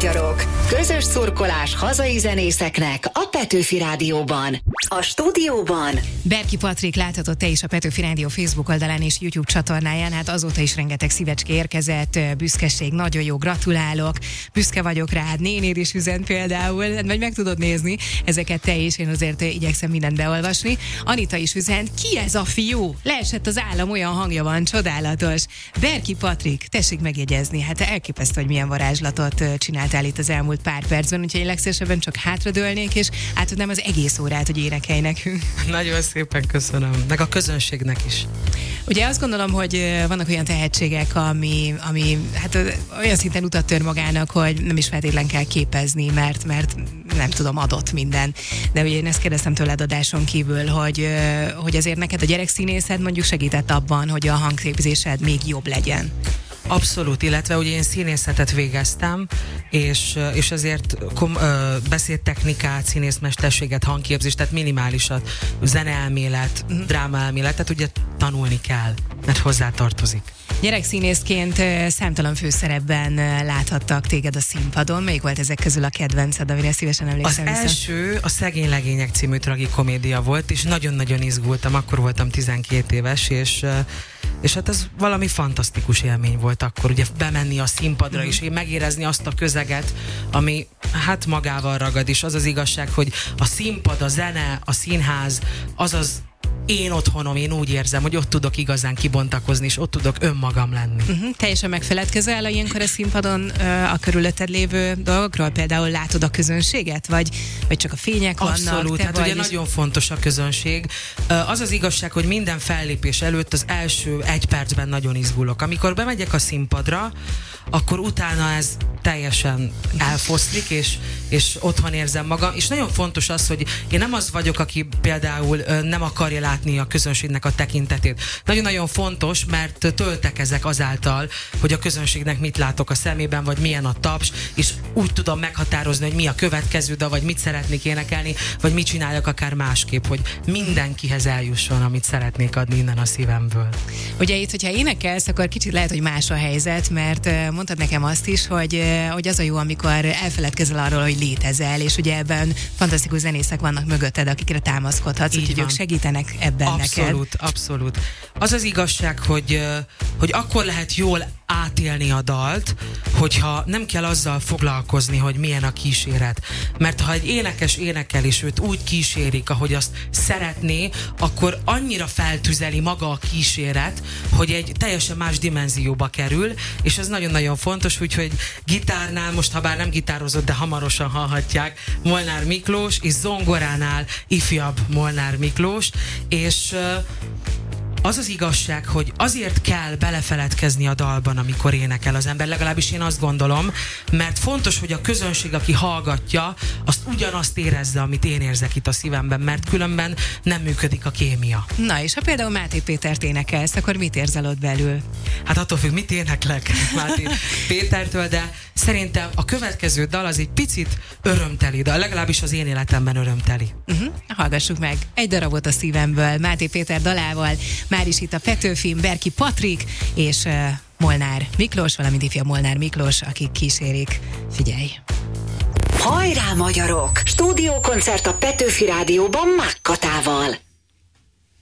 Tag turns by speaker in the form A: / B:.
A: magyarok! Közös szurkolás hazai zenészeknek a Petőfi Rádióban. A stúdióban
B: Berki Patrik, láthatod te is a Petőfi Rádió Facebook oldalán és YouTube csatornáján, hát azóta is rengeteg szívecske érkezett, büszkeség, nagyon jó, gratulálok, büszke vagyok rád, nénéd is üzent például, vagy meg tudod nézni ezeket te is, én azért igyekszem mindent beolvasni. Anita is üzent, ki ez a fiú? Leesett az állam, olyan hangja van, csodálatos. Berki Patrik, tessék megjegyezni, hát elképesztő, hogy milyen varázslatot csináltál itt az elmúlt pár percben, úgyhogy én legszívesebben csak hátradőlnék, és átadnám az egész órát, hogy énekelj nekünk.
C: Nagyon szépen köszönöm, meg a közönségnek is.
B: Ugye azt gondolom, hogy vannak olyan tehetségek, ami hát olyan szinten utat tör magának, hogy nem is feltétlen kell képezni, mert nem tudom, adott minden. De ugye én ezt kérdeztem tőled adáson kívül, hogy azért neked a gyerekszínészed mondjuk segített abban, hogy a hangképzésed még jobb legyen.
C: Abszolút, illetve ugye én színészetet végeztem, és azért beszédtechnikát, színészmesterséget, hangképzést, tehát minimálisat, zeneelmélet, drámaelmélet, tehát ugye tanulni kell, mert hozzátartozik.
B: Gyerekszínészként számtalan főszerepben láthattak téged a színpadon. Melyik volt ezek közül a kedvenced, amire szívesen emlékszem
C: vissza? Az első a Szegény legények című tragikomédia volt, és nagyon-nagyon izgultam, akkor voltam 12 éves, és hát ez valami fantasztikus élmény volt akkor, ugye bemenni a színpadra és megérezni azt a közeget, ami hát magával ragad, és az az igazság, hogy a színpad, a zene, a színház, azaz én otthonom, én úgy érzem, hogy ott tudok igazán kibontakozni, és ott tudok önmagam lenni.
B: Teljesen megfeledkezel ilyenkor a színpadon a körülötted lévő dolgokról? Például látod a közönséget? Vagy csak a fények
C: Abszolút,
B: vannak?
C: Abszolút, hát ugye nagyon fontos a közönség. Az az igazság, hogy minden fellépés előtt az első 1 percben nagyon izgulok. Amikor bemegyek a színpadra, akkor utána ez teljesen elfoszlik, és otthon érzem magam. És nagyon fontos az, hogy én nem az vagyok, aki például nem akarja látni a közönségnek a tekintetét. Nagyon-nagyon fontos, mert töltekezek azáltal, hogy a közönségnek mit látok a szemében, vagy milyen a taps, és úgy tudom meghatározni, hogy mi a következő dal, vagy mit szeretnék énekelni, vagy mit csináljak akár másképp, hogy mindenkihez eljusson, amit szeretnék adni innen a szívemből.
B: Ugye itt, hogyha énekelsz, akkor kicsit lehet, hogy más a helyzet, mert mondtad nekem azt is, hogy az a jó, amikor elfeledkezel arról, hogy létezel, és ugye ebben fantasztikus zenészek vannak mögötted, akikre támaszkodhatsz, úgyhogy ők segítenek ebben
C: abszolút,
B: neked.
C: Abszolút. Az az igazság, hogy akkor lehet jól átélni a dalt, hogyha nem kell azzal foglalkozni, hogy milyen a kíséret. Mert ha egy énekes énekel, és őt úgy kísérik, ahogy azt szeretné, akkor annyira feltüzeli maga a kíséret, hogy egy teljesen más dimenzióba kerül, és ez nagyon-nagyon fontos, úgyhogy gitárnál, most ha bár nem gitározott, de hamarosan hallhatják, Molnár Miklós, és zongoránál ifjabb Molnár Miklós, és az az igazság, hogy azért kell belefeledkezni a dalban, amikor énekel az ember, legalábbis én azt gondolom, mert fontos, hogy a közönség, aki hallgatja, azt ugyanazt érezze, amit én érzek itt a szívemben, mert különben nem működik a kémia.
B: Na, és ha például Máté Pétert énekelsz, akkor mit érzel ott belül?
C: Hát attól függ, mit éneklek Máté Pétertől, de szerintem a következő dal az egy picit örömteli, de legalábbis az én életemben örömteli.
B: Hallgassuk meg egy darabot a szívemből, Máté Péter dalával, már is itt a Petőfin, Berki Patrik és Molnár Miklós, valamint ifjabb Molnár Miklós, akik kísérik. Figyelj!
A: Hajrá, magyarok! Stúdiókoncert a Petőfi Rádióban Mákkatával.